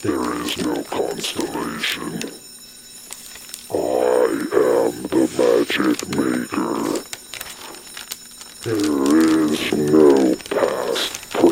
There is no constellation. I am the magic maker. There is no